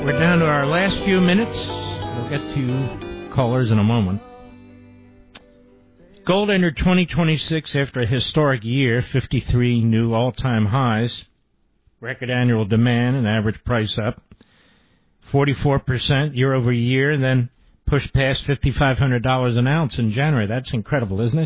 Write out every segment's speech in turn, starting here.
We're down to our last few minutes. We'll get to callers in a moment. Gold entered 2026 after a historic year, 53 new all-time highs, record annual demand and average price up 44% year over year, and then pushed past $5,500 an ounce in January. That's incredible, isn't it?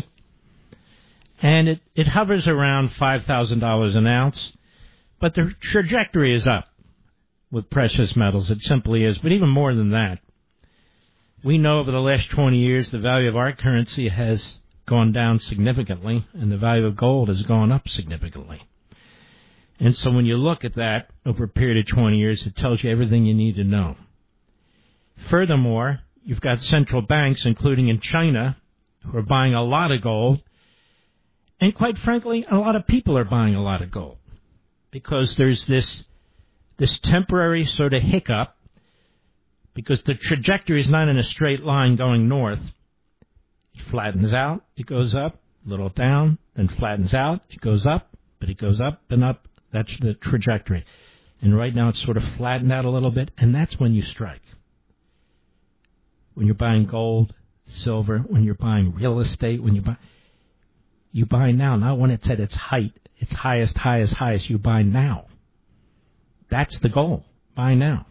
And it hovers around $5,000 an ounce, but the trajectory is up with precious metals. It simply is. But even more than that, we know over the last 20 years the value of our currency has gone down significantly, and the value of gold has gone up significantly. And so when you look at that over a period of 20 years, it tells you everything you need to know. Furthermore, you've got central banks, including in China, who are buying a lot of gold. And quite frankly, a lot of people are buying a lot of gold because there's this temporary sort of hiccup, because the trajectory is not in a straight line going north. It flattens out, it goes up, a little down, then flattens out, it goes up, but it goes up and up. That's the trajectory. And right now it's sort of flattened out a little bit, and that's when you strike. When you're buying gold, silver, when you're buying real estate, when you buy now, not when it's at its height, its highest, you buy now. That's the goal. Buy now.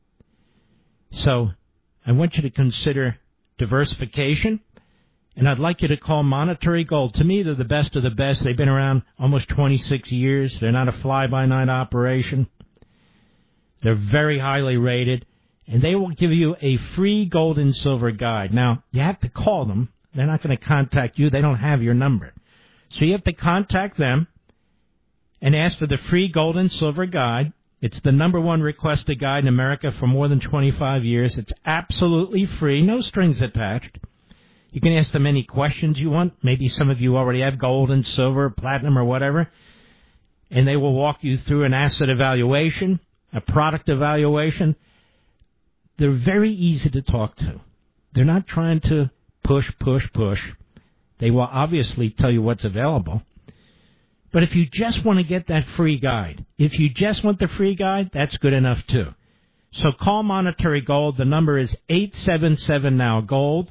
So I want you to consider diversification, and I'd like you to call Monetary Gold. To me, they're the best of the best. They've been around almost 26 years. They're not a fly-by-night operation. They're very highly rated, and they will give you a free gold and silver guide. Now, you have to call them. They're not going to contact you. They don't have your number. So you have to contact them and ask for the free gold and silver guide. It's the number one requested guide in America for more than 25 years. It's absolutely free, no strings attached. You can ask them any questions you want. Maybe some of you already have gold and silver, platinum, or whatever. And they will walk you through an asset evaluation, a product evaluation. They're very easy to talk to. They're not trying to push. They will obviously tell you what's available. But if you just want to get that free guide, if you just want the free guide, that's good enough too. So call Monetary Gold. The number is 877-NOW-GOLD.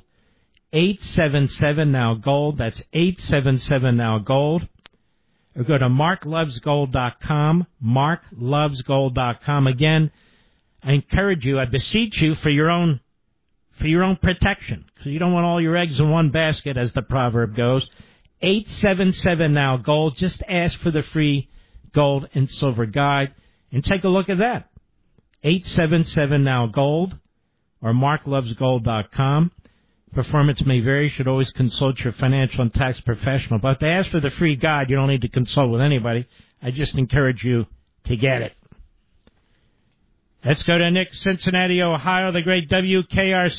877-NOW-GOLD. That's 877-NOW-GOLD. Or go to marklovesgold.com. marklovesgold.com. Again, I encourage you, I beseech you for your own protection, because you don't want all your eggs in one basket, as the proverb goes. 877-NOW-GOLD. Just ask for the free gold and silver guide and take a look at that. 877-NOW-GOLD or marklovesgold.com. Performance may vary. You should always consult your financial and tax professional. But to ask for the free guide, you don't need to consult with anybody. I just encourage you to get it. Let's go to Nick, Cincinnati, Ohio, the great WKRC.